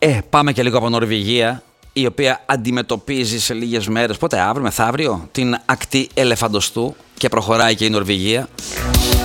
Πάμε και λίγο από Νορβηγία, η οποία αντιμετωπίζει σε λίγες μέρες, πότε, αύριο, μεθαύριο, την ακτή ελεφαντοστού και προχωράει και η Νορβηγία.